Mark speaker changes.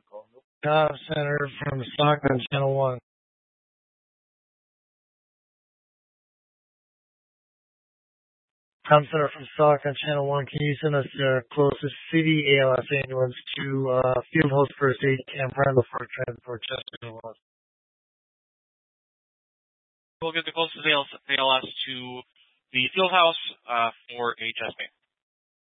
Speaker 1: Tom Center from Stock on Channel 1. Tom Center from Stock on Channel 1. Can you send us the closest city ALS ambulance to Field House First Aid Camp Randall for transport Chester, Illinois?
Speaker 2: We'll get the closest ALS to the field house for a chest pain.